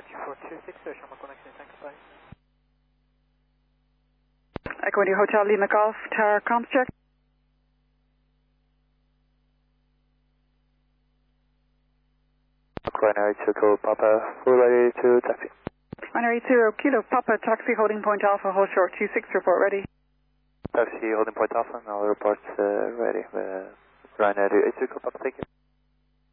426, there's my connection, thanks, bye. Echo India Hotel Lima Golf Tower comms check. Binary 2 Kilo Papa, full ready to taxi. Binary 2 Kilo Papa, taxi holding point Alpha, hold short 26, report ready. Taxi holding point Alpha, and all reports ready. Ryanair 2 Kilo Papa, thank you.